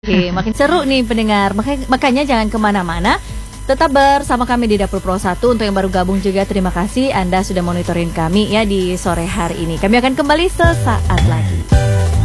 Oke, makin seru nih pendengar. Makanya jangan kemana-mana. Tetap bersama kami di Dapur Pro 1. Untuk yang baru gabung juga terima kasih Anda sudah monitorin kami ya di sore hari ini. Kami akan kembali sesaat lagi.